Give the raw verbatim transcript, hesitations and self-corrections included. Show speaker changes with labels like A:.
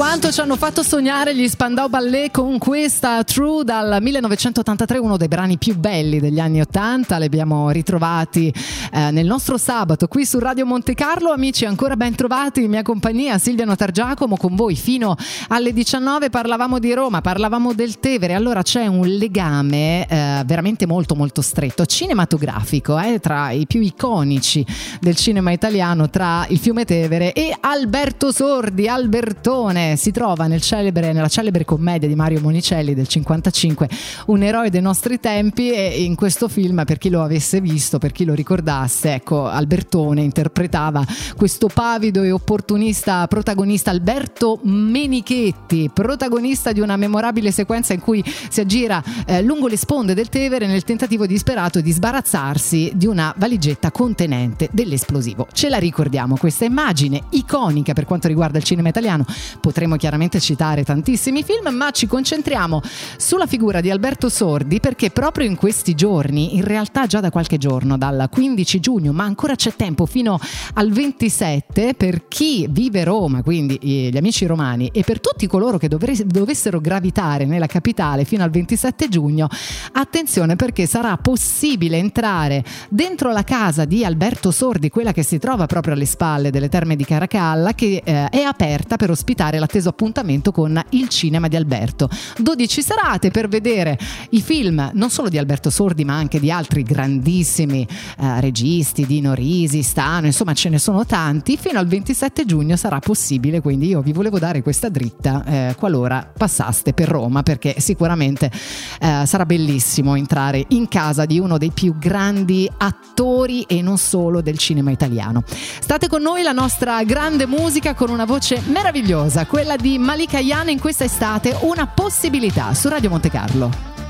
A: Quanto ci hanno fatto sognare gli Spandau Ballet con questa True dal millenovecentottantatré, uno dei brani più belli degli anni ottanta. Li abbiamo ritrovati eh, nel nostro sabato qui su Radio Monte Carlo. Amici, ancora ben trovati in mia compagnia, Silvia Notargiacomo, con voi fino alle diciannove. Parlavamo di Roma, parlavamo del Tevere. Allora c'è un legame eh, veramente molto molto stretto, cinematografico, eh, tra i più iconici del cinema italiano, tra il fiume Tevere e Alberto Sordi. Albertone si trova nel celebre, nella celebre commedia di Mario Monicelli del cinquantacinque, un eroe dei nostri tempi, e in questo film, per chi lo avesse visto, per chi lo ricordasse, ecco, Albertone interpretava questo pavido e opportunista protagonista, Alberto Menichetti, protagonista di una memorabile sequenza in cui si aggira eh, lungo le sponde del Tevere nel tentativo disperato di sbarazzarsi di una valigetta contenente dell'esplosivo. Ce la ricordiamo questa immagine iconica per quanto riguarda il cinema italiano? Potremmo chiaramente citare tantissimi film, ma ci concentriamo sulla figura di Alberto Sordi perché proprio in questi giorni, in realtà già da qualche giorno, dal quindici giugno, ma ancora c'è tempo fino al ventisette, per chi vive Roma, quindi gli amici romani, e per tutti coloro che dovre- dovessero gravitare nella capitale fino al ventisette giugno, attenzione, perché sarà possibile entrare dentro la casa di Alberto Sordi, quella che si trova proprio alle spalle delle Terme di Caracalla, che eh, è aperta per ospitare l'atteso appuntamento con il cinema di Alberto. dodici serate per vedere i film non solo di Alberto Sordi ma anche di altri grandissimi eh, registi, Dino Risi, Stano, insomma ce ne sono tanti. Fino al ventisette giugno sarà possibile, quindi io vi volevo dare questa dritta eh, qualora passaste per Roma, perché sicuramente eh, sarà bellissimo entrare in casa di uno dei più grandi attori e non solo del cinema italiano. State con noi, la nostra grande musica con una voce meravigliosa, quella di Malika Ayane in questa estate, Una possibilità, su Radio Monte Carlo.